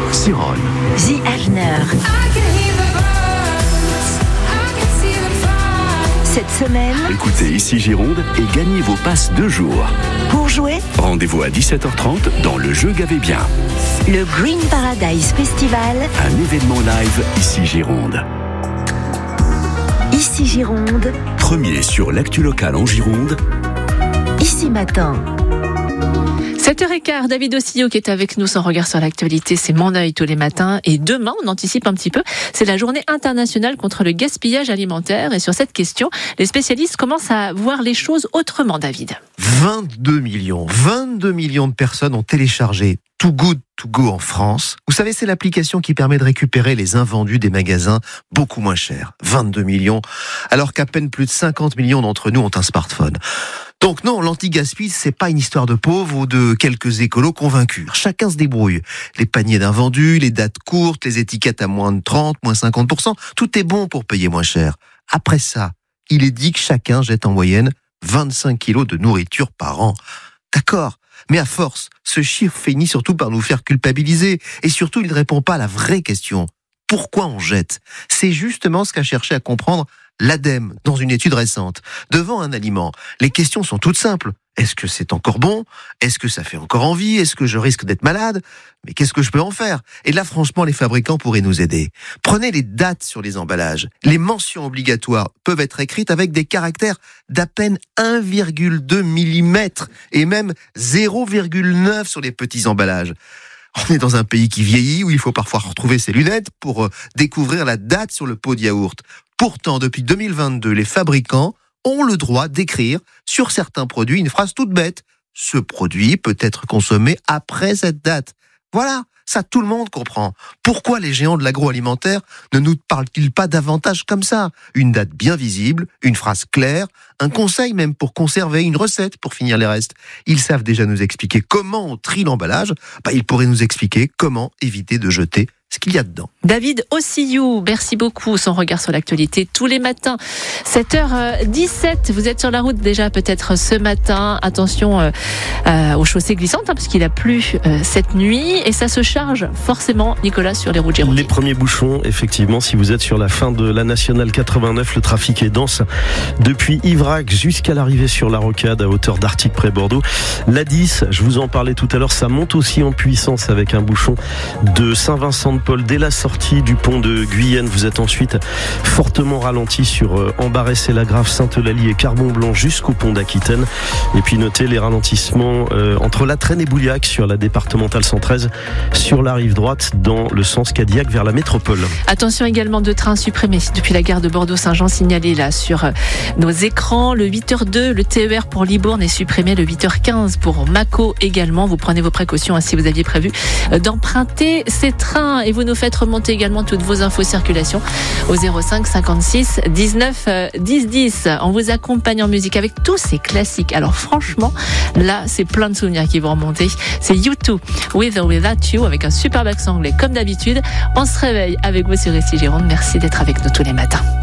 Siron. The Aveneur. Cette semaine, Écoutez Ici Gironde et gagnez vos passes 2 jours. pour jouer, Rendez-vous à 17h30 dans le jeu Gavez bien. le Green Paradise Festival, Un événement live Ici Gironde. Ici Gironde, Premier sur l'actu locale en Gironde. Ici Matin. 7h15, David Ossillot qui est avec nous, son regard sur l'actualité, c'est mon œil tous les matins. Et demain, on anticipe un petit peu, c'est la journée internationale contre le gaspillage alimentaire. Et sur cette question, les spécialistes commencent à voir les choses autrement, David. 22 millions de personnes ont téléchargé Too Good To Go en France. Vous savez, c'est l'application qui permet de récupérer les invendus des magasins beaucoup moins chers. 22 millions, alors qu'à peine plus de 50 millions d'entre nous ont un smartphone. Donc non, l'anti-gaspi, c'est pas une histoire de pauvres ou de quelques écolos convaincus. Chacun se débrouille. Les paniers d'invendus, les dates courtes, les étiquettes à moins de 30, moins 50%, tout est bon pour payer moins cher. Après ça, il est dit que chacun jette en moyenne 25 kilos de nourriture par an. D'accord, mais à force, ce chiffre finit surtout par nous faire culpabiliser. Et surtout, il ne répond pas à la vraie question. Pourquoi on jette ? C'est justement ce qu'a cherché à comprendre l'ADEME dans une étude récente. Devant un aliment, les questions sont toutes simples. Est-ce que c'est encore bon ? Est-ce que ça fait encore envie ? Est-ce que je risque d'être malade ? Mais qu'est-ce que je peux en faire ? Et là, franchement, les fabricants pourraient nous aider. Prenez les dates sur les emballages. Les mentions obligatoires peuvent être écrites avec des caractères d'à peine 1,2 mm et même 0,9 sur les petits emballages. On est dans un pays qui vieillit, où il faut parfois retrouver ses lunettes pour découvrir la date sur le pot de yaourt. Pourtant, depuis 2022, les fabricants ont le droit d'écrire sur certains produits une phrase toute bête. Ce produit peut être consommé après cette date. Voilà, ça tout le monde comprend. Pourquoi les géants de l'agroalimentaire ne nous parlent-ils pas davantage comme ça ? Une date bien visible, une phrase claire, un conseil même pour conserver, une recette pour finir les restes. Ils savent déjà nous expliquer comment on trie l'emballage. Ils pourraient nous expliquer comment éviter de jeter ce qu'il y a dedans. David Ossillot, merci beaucoup. Son regard sur l'actualité tous les matins. 7h17, vous êtes sur la route déjà peut-être ce matin. Attention aux chaussées glissantes, parce qu'il a plu cette nuit. Et ça se charge forcément, Nicolas, sur les routes girondines. Les premiers bouchons, effectivement, si vous êtes sur la fin de la Nationale 89, le trafic est dense depuis Ivrac jusqu'à l'arrivée sur la Rocade à hauteur d'Artic près Bordeaux. La 10, je vous en parlais tout à l'heure, ça monte aussi en puissance avec un bouchon de Saint-Vincent-de-Paul dès la sortie du pont de Guyenne. Vous êtes ensuite fortement ralenti sur Ambarès et Lagrave, Sainte-Eulalie et Carbon-Blanc jusqu'au pont d'Aquitaine. Et puis notez les ralentissements entre La Trenne et Bouliac sur la départementale 113 sur la rive droite dans le sens Cadillac vers la métropole. Attention également de trains supprimés depuis la gare de Bordeaux-Saint-Jean, signalé là sur nos écrans. Le 8h02, le TER pour Libourne est supprimé, le 8h15 pour Mâcon également. Vous prenez vos précautions si vous aviez prévu d'emprunter ces trains. Et vous nous faites remonter également toutes vos infos circulation au 05 56 19 10 10. On vous accompagne en musique avec tous ces classiques. Alors franchement, là, c'est plein de souvenirs qui vont remonter. C'est U2, With or Without You, avec un superbe accent anglais comme d'habitude. On se réveille avec vous sur Ici Gironde. Merci d'être avec nous tous les matins.